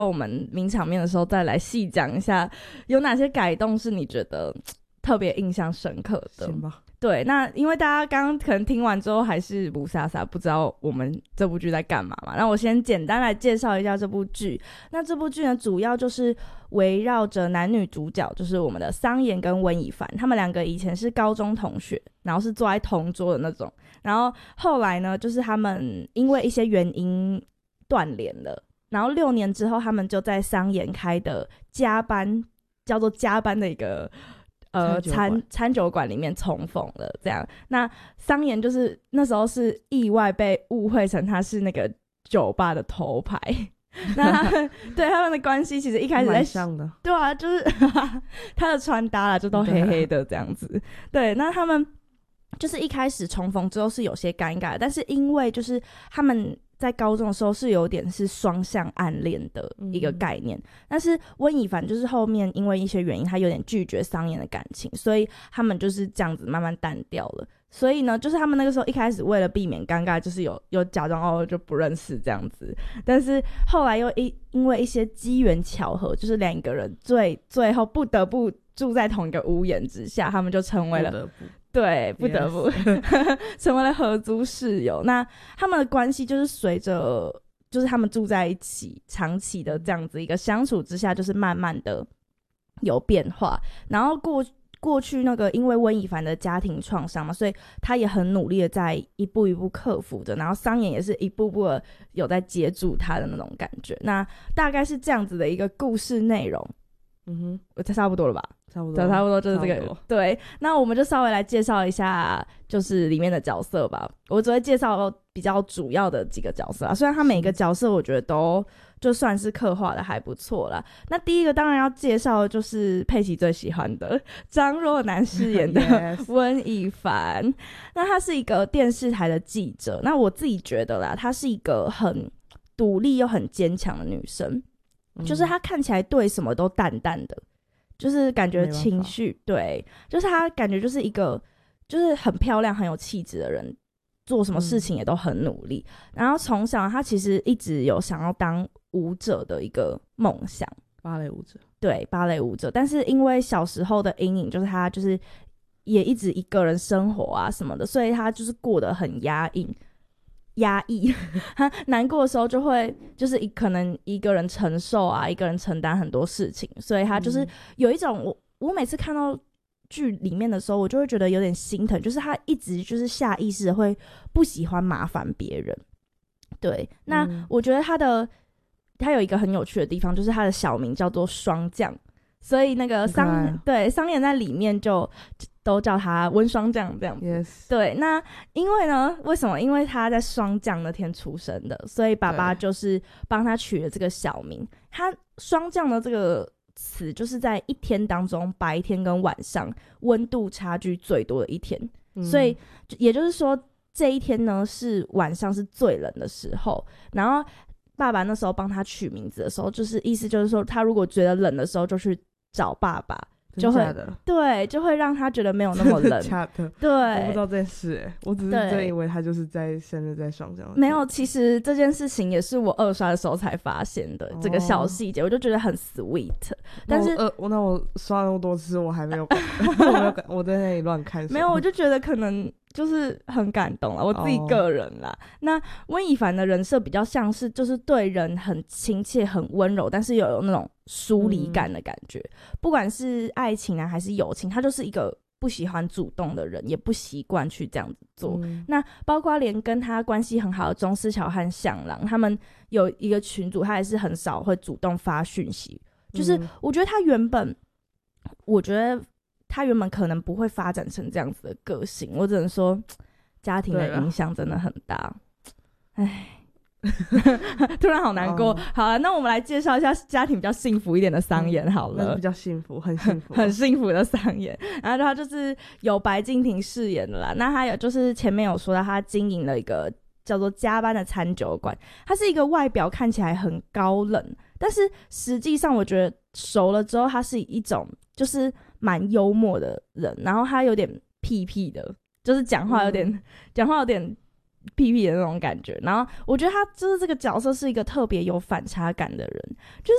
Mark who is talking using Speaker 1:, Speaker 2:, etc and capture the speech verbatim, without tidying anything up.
Speaker 1: 我们名场面的时候再来细讲一下有哪些改动是你觉得特别印象深刻的。
Speaker 2: 行吧。
Speaker 1: 对，那因为大家刚刚可能听完之后还是不傻傻不知道我们这部剧在干嘛嘛，那我先简单来介绍一下这部剧。那这部剧呢，主要就是围绕着男女主角，就是我们的桑延跟温以凡，他们两个以前是高中同学，然后是坐在同桌的那种，然后后来呢，就是他们因为一些原因断联了，然后六年之后，他们就在桑延开的加班，叫做加班的一个呃餐餐酒馆里面重逢了。这样，那桑延就是那时候是意外被误会成他是那个酒吧的头牌。那他们对他们的关系其实一开始在
Speaker 2: 像的，
Speaker 1: 对啊，就是他的穿搭啦，就都黑黑的这样子。对，那他们就是一开始重逢之后是有些尴尬，但是因为就是他们在高中的时候是有点是双向暗恋的一个概念、嗯、但是温以凡就是后面因为一些原因他有点拒绝桑延的感情，所以他们就是这样子慢慢淡掉了。所以呢，就是他们那个时候一开始为了避免尴尬，就是有有假装哦就不认识这样子，但是后来又一因为一些机缘巧合，就是两个人最最后不得不住在同一个屋檐之下，他们就成为了
Speaker 2: 不得不
Speaker 1: 对不得不、yes. 成为了合租室友。那他们的关系就是随着就是他们住在一起长期的这样子一个相处之下，就是慢慢的有变化。然后过过去那个因为温以凡的家庭创伤嘛，所以他也很努力的在一步一步克服着，然后桑延也是一步步的有在接住他的那种感觉。那大概是这样子的一个故事内容。嗯哼，我差不多了吧？差不多，差不多就是这个。对，那我们就稍微来介绍一下，就是里面的角色吧。我只会介绍比较主要的几个角色啊，虽然他每一个角色我觉得都就算是刻画的还不错啦。那第一个当然要介绍的就是佩奇最喜欢的张若楠饰演的温以凡。yes. 那他是一个电视台的记者，那我自己觉得啦，他是一个很独立又很坚强的女生。就是她看起来对什么都淡淡的，就是感觉情绪对，就是她感觉就是一个就是很漂亮很有气质的人，做什么事情也都很努力、嗯、然后从小她其实一直有想要当舞者的一个梦想，
Speaker 2: 芭蕾舞者，对，
Speaker 1: 芭蕾舞者，但是因为小时候的阴影，就是她就是也一直一个人生活啊什么的，所以她就是过得很压抑压抑他难过的时候就会就是一可能一个人承受啊，一个人承担很多事情，所以他就是有一种、嗯、我我每次看到剧里面的时候，我就会觉得有点心疼，就是他一直就是下意识的会不喜欢麻烦别人。对，那我觉得他的他有一个很有趣的地方，就是他的小名叫做霜降，所以那个桑、okay. 对桑延在里面就都叫他温霜降这样子。
Speaker 2: yes.
Speaker 1: 对，那因为呢，为什么？因为他在霜降那天出生的，所以爸爸就是帮他取了这个小名。他霜降的这个词，就是在一天当中，白天跟晚上温度差距最多的一天，嗯、所以也就是说，这一天呢是晚上是最冷的时候。然后爸爸那时候帮他取名字的时候，就是意思就是说，他如果觉得冷的时候，就去找爸爸。就会对，就会让他觉得没有那么冷。
Speaker 2: 假的，
Speaker 1: 对，
Speaker 2: 我不知道这件事、欸，我只是真以为他就是在生日在霜降。
Speaker 1: 没有，其实这件事情也是我二刷的时候才发现的、哦、这个小细节，我就觉得很 sweet。但是
Speaker 2: 那 我,、呃、我那我刷那么多次，我还没有感，我没有感，我在那里乱看。
Speaker 1: 没有，我就觉得可能就是很感动了，我自己个人啦。哦、那温以凡的人设比较像是就是对人很亲切、很温柔，但是又有那种疏离感的感觉、嗯。不管是爱情啊还是友情，他就是一个不喜欢主动的人，也不习惯去这样子做、嗯。那包括连跟他关系很好的钟思乔和向郎，他们有一个群组，他也是很少会主动发讯息。就是我觉得他原本，我觉得。他原本可能不会发展成这样子的个性，我只能说家庭的影响真的很大。唉，突然好难过。哦、好了，那我们来介绍一下家庭比较幸福一点的桑延好了。
Speaker 2: 嗯、比较幸福，很幸福，
Speaker 1: 很幸福的桑延。然后他就是有白敬亭饰演的啦。那他有就是前面有说到，他经营了一个叫做加班的餐酒馆。他是一个外表看起来很高冷，但是实际上我觉得熟了之后，他是一种就是。蛮幽默的人，然后他有点屁屁的，就是讲话有点讲、嗯、话有点屁屁的那种感觉。然后我觉得他就是这个角色是一个特别有反差感的人，就是